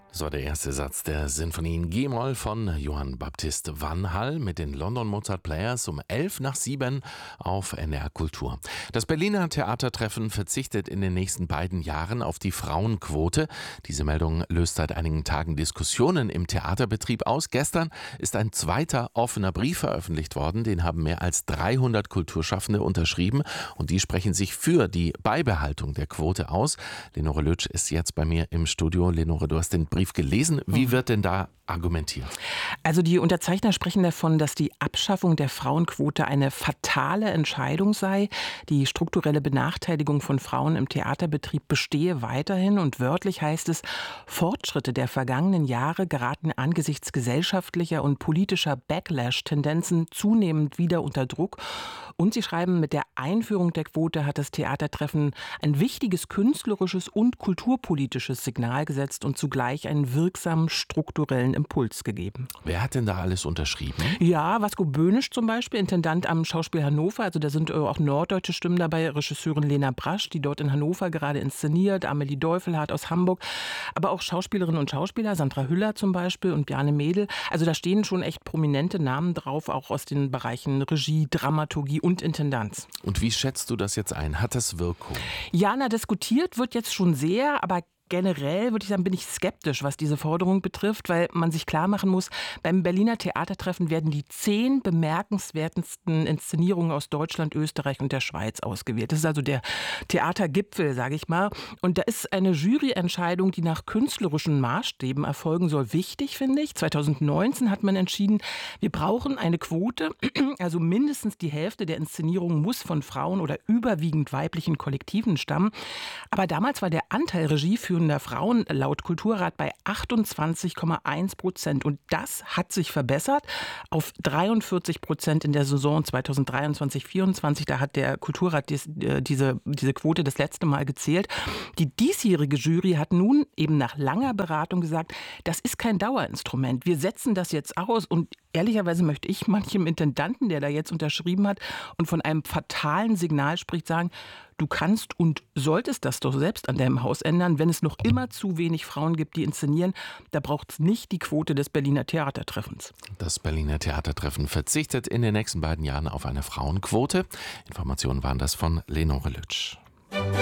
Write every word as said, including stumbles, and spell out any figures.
Das war der erste Satz der Sinfonie in G-Moll von Johann Baptist van Hall mit den London Mozart Players um elf nach sieben auf N D R Kultur. Das Berliner Theatertreffen verzichtet in den nächsten beiden Jahren auf die Frauenquote. Diese Meldung löst seit einigen Tagen Diskussionen im Theaterbetrieb aus. Gestern ist ein zweiter offener Brief veröffentlicht worden. Den haben mehr als dreihundert Kulturschaffende unterschrieben und die sprechen sich für die Beibehaltung der Quote aus. Lenore Lütsch ist jetzt bei mir im Studio. Lenore, du hast den Brief gelesen. Wie wird denn da argumentiert? Also die Unterzeichner sprechen davon, dass die Abschaffung der Frauenquote eine fatale Entscheidung sei. Die strukturelle Benachteiligung von Frauen im Theaterbetrieb bestehe weiterhin und wörtlich heißt es, Fortschritte der vergangenen Jahre geraten angesichts gesellschaftlicher und politischer Backlash-Tendenzen zunehmend wieder unter Druck. Und sie schreiben, mit der Einführung der Quote hat das Theatertreffen ein wichtiges künstlerisches und kulturpolitisches Signal gesetzt und zugleich einen wirksamen strukturellen Impuls gegeben. Wer hat denn da alles unterschrieben? Ja, Vasco Böhnisch zum Beispiel, Intendant am Schauspiel Hannover. Also da sind auch norddeutsche Stimmen dabei. Regisseurin Lena Brasch, die dort in Hannover gerade inszeniert. Amelie Deufelhardt aus Hamburg. Aber auch Schauspielerinnen und Schauspieler, Sandra Hüller zum Beispiel und Bjarne Mädel. Also da stehen schon echt prominente Namen drauf, auch aus den Bereichen Regie, Dramaturgie und Intendanz. Und wie schätzt du das jetzt ein? Hat das Wirkung? Ja, na, diskutiert wird jetzt schon sehr, aber generell würde ich sagen, bin ich skeptisch, was diese Forderung betrifft, weil man sich klar machen muss, beim Berliner Theatertreffen werden die zehn bemerkenswertesten Inszenierungen aus Deutschland, Österreich und der Schweiz ausgewählt. Das ist also der Theatergipfel, sage ich mal. Und da ist eine Juryentscheidung, die nach künstlerischen Maßstäben erfolgen soll, wichtig, finde ich. zwanzig neunzehn hat man entschieden, wir brauchen eine Quote, also mindestens die Hälfte der Inszenierungen muss von Frauen oder überwiegend weiblichen Kollektiven stammen. Aber damals war der Anteil Regie für der Frauen laut Kulturrat bei achtundzwanzig Komma eins Prozent. Und das hat sich verbessert auf dreiundvierzig Prozent in der Saison zweitausenddreiundzwanzig vierundzwanzig. Da hat der Kulturrat dies, äh, diese, diese Quote das letzte Mal gezählt. Die diesjährige Jury hat nun eben nach langer Beratung gesagt, das ist kein Dauerinstrument. Wir setzen das jetzt aus und ehrlicherweise möchte ich manchem Intendanten, der da jetzt unterschrieben hat und von einem fatalen Signal spricht, sagen, du kannst und solltest das doch selbst an deinem Haus ändern, wenn es noch immer zu wenig Frauen gibt, die inszenieren. Da braucht es nicht die Quote des Berliner Theatertreffens. Das Berliner Theatertreffen verzichtet in den nächsten beiden Jahren auf eine Frauenquote. Informationen waren das von Lenore Lütsch.